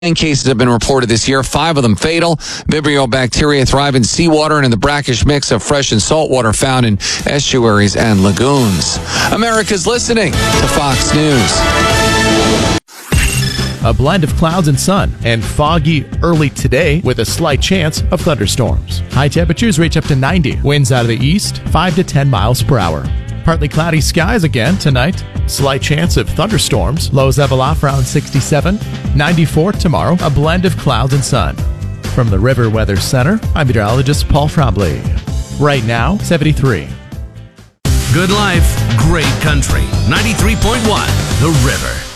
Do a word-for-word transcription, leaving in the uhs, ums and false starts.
Ten cases have been reported this year, five of them fatal. Vibrio bacteria thrive in seawater and in the brackish mix of fresh and salt water found in estuaries and lagoons. America's listening to Fox News. A blend of clouds and sun, and foggy early today with a slight chance of thunderstorms. High temperatures reach up to ninety. Winds out of the east, five to ten miles per hour. Partly cloudy skies again tonight. Slight chance of thunderstorms. Lows level off around sixty-seven. ninety-four tomorrow. A blend of clouds and sun. From the River Weather Center, I'm meteorologist Paul Frombley. Right now, seventy-three. Good life, great country. ninety-three point one, The River.